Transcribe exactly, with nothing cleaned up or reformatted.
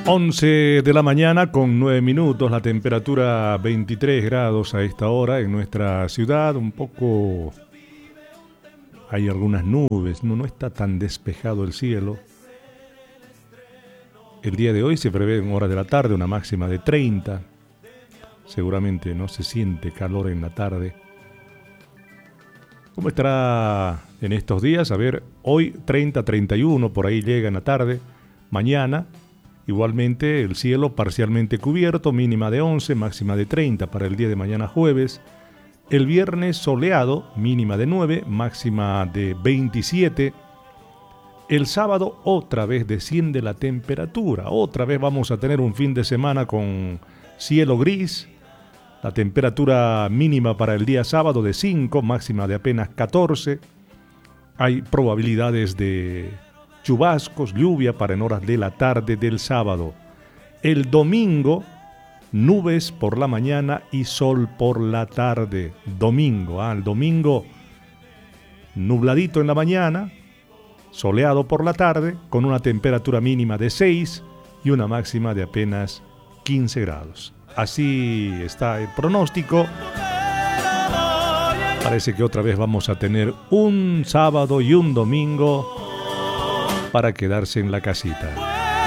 once de la mañana con nueve minutos, la temperatura veintitrés grados a esta hora en nuestra ciudad, un poco hay algunas nubes, no, no está tan despejado el cielo. El día de hoy se prevé en horas de la tarde una máxima de treinta, seguramente no se siente calor en la tarde. ¿Cómo estará en estos días? A ver, hoy treinta, treinta y uno, por ahí llega en la tarde, mañana. Igualmente el cielo parcialmente cubierto, mínima de once, máxima de treinta para el día de mañana jueves. El viernes soleado, mínima de nueve, máxima de veintisiete. El sábado otra vez desciende la temperatura, otra vez vamos a tener un fin de semana con cielo gris. La temperatura mínima para el día sábado de cinco, máxima de apenas catorce. Hay probabilidades de chubascos, lluvia para en horas de la tarde del sábado. El domingo, nubes por la mañana y sol por la tarde. Domingo, ah, el domingo nubladito en la mañana, soleado por la tarde, con una temperatura mínima de seis y una máxima de apenas quince grados. Así está el pronóstico. Parece que otra vez vamos a tener un sábado y un domingo para quedarse en la casita.